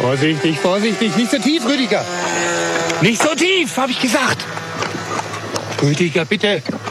Vorsichtig, vorsichtig. Nicht so tief, Rüdiger. Nicht so tief, habe ich gesagt. Rüdiger, bitte.